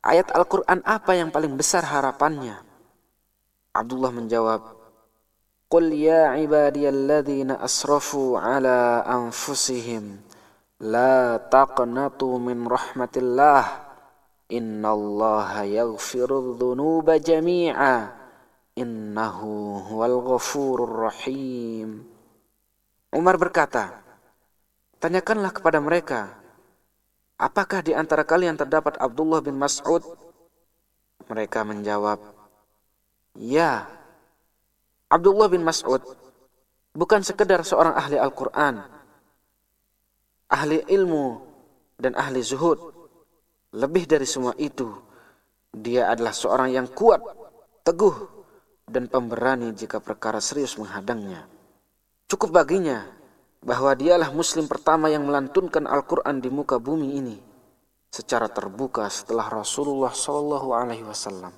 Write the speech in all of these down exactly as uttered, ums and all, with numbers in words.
ayat Al-Quran apa yang paling besar harapannya? Abdullah menjawab, Qul ya ibadiyalladzina asrafu ala anfusihim, la taqnatu min rahmatillah, innallaha yaghfirudz dzunuba jami'a, innahu huwal ghafurur rahim. Umar berkata, tanyakanlah kepada mereka, apakah di antara kalian terdapat Abdullah bin Mas'ud? Mereka menjawab, ya. Abdullah bin Mas'ud bukan sekedar seorang ahli Al-Quran, ahli ilmu dan ahli zuhud. Lebih dari semua itu, dia adalah seorang yang kuat, teguh, dan pemberani jika perkara serius menghadangnya. Cukup baginya bahwa dialah muslim pertama yang melantunkan Al-Quran di muka bumi ini secara terbuka setelah Rasulullah shallallahu alaihi wasallam.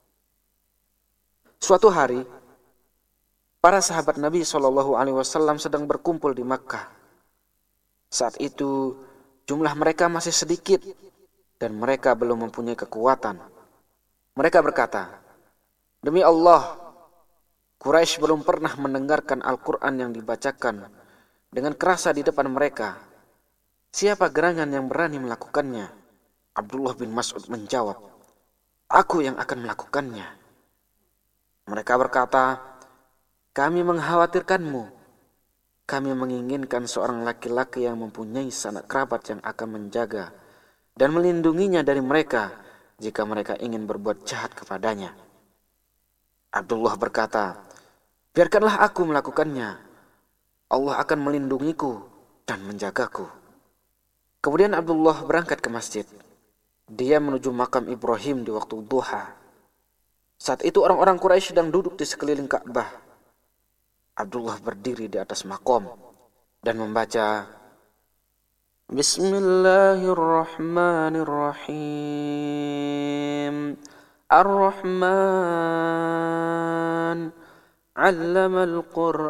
Suatu hari, para sahabat Nabi shallallahu alaihi wasallam sedang berkumpul di Makkah. Saat itu jumlah mereka masih sedikit dan mereka belum mempunyai kekuatan. Mereka berkata, demi Allah, Quraisy belum pernah mendengarkan Al-Quran yang dibacakan dengan kerasa di depan mereka. Siapa gerangan yang berani melakukannya? Abdullah bin Mas'ud menjawab, aku yang akan melakukannya. Mereka berkata, kami mengkhawatirkanmu. Kami menginginkan seorang laki-laki yang mempunyai sanak kerabat yang akan menjaga dan melindunginya dari mereka jika mereka ingin berbuat jahat kepadanya. Abdullah berkata, biarkanlah aku melakukannya. Allah akan melindungiku dan menjagaku. Kemudian Abdullah berangkat ke masjid. Dia menuju makam Ibrahim di waktu duha. Saat itu orang-orang Quraisy sedang duduk di sekeliling Ka'bah. Abdullah berdiri di atas makom dan membaca, Bismillahirrahmanirrahim. Ar-Rahman, 'allamal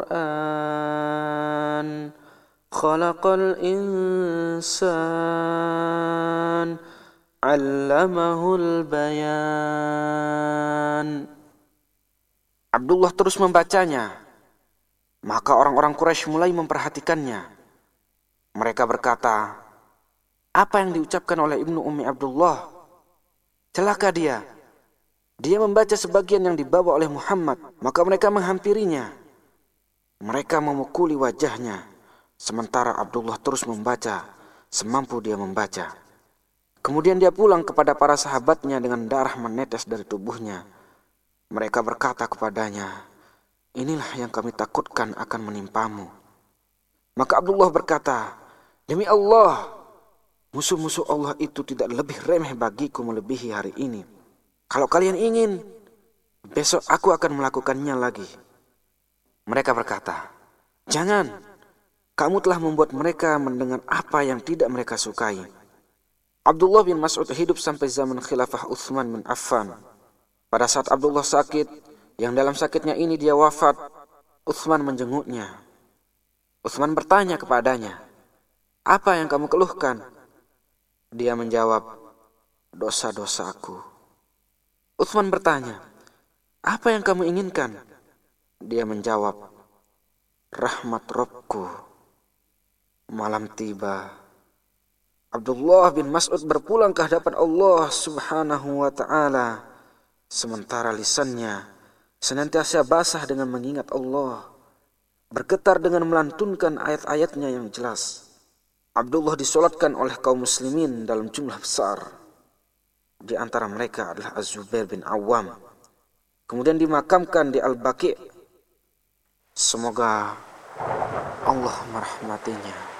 Qur'an, khalaqal insan, 'allamahul bayan. Abdullah terus membacanya. Maka orang-orang Quraisy mulai memperhatikannya. Mereka berkata, apa yang diucapkan oleh Ibnu Ummi Abdullah? Celaka dia. Dia membaca sebagian yang dibawa oleh Muhammad. Maka mereka menghampirinya. Mereka memukuli wajahnya. Sementara Abdullah terus membaca semampu dia membaca. Kemudian dia pulang kepada para sahabatnya dengan darah menetes dari tubuhnya. Mereka berkata kepadanya, inilah yang kami takutkan akan menimpamu. Maka Abdullah berkata, demi Allah, musuh-musuh Allah itu tidak lebih remeh bagiku melebihi hari ini. Kalau kalian ingin, besok aku akan melakukannya lagi. Mereka berkata, jangan, kamu telah membuat mereka mendengar apa yang tidak mereka sukai. Abdullah bin Mas'ud hidup sampai zaman khilafah Utsman bin Affan. Pada saat Abdullah sakit, yang dalam sakitnya ini dia wafat, Utsman menjenguknya. Utsman bertanya kepadanya, apa yang kamu keluhkan? Dia menjawab, dosa-dosaku. Utsman bertanya, apa yang kamu inginkan? Dia menjawab, rahmat Rabbku. Malam tiba. Abdullah bin Mas'ud berpulang ke hadapan Allah subhanahu wa ta'ala. Sementara lisannya senantiasa basah dengan mengingat Allah, bergetar dengan melantunkan ayat-ayatnya yang jelas. Abdullah disolatkan oleh kaum muslimin dalam jumlah besar. Di antara mereka adalah Az-Zubair bin Awam. Kemudian dimakamkan di Al-Baqi'. Semoga Allah merahmatinya.